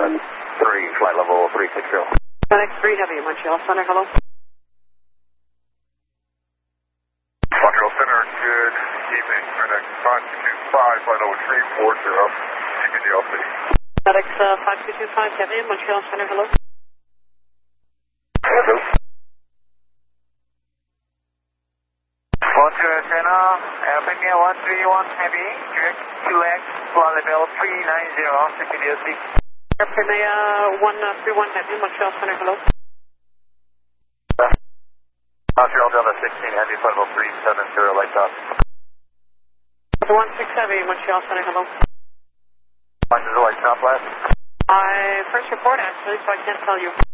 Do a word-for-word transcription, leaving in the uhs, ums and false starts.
three, flight level three six zero. FedEx three Heavy, Montreal Center, hello. Montreal Center, good evening. FedEx five two two five, flight level three four zero, G B D L C. FedEx uh, five two two five Heavy, Montreal Center, hello. Hello. Montreal Center, Air Premier one three one Heavy, direct Q X, flight level three nine zero, G B D L C. Air Premier one three one Heavy, Montreal Center, hello. Montreal Delta sixteen Heavy, flight level three seven zero, light top. one six Heavy, Montreal Center, hello. Watch the light top last. I first report actually, so I can't tell you.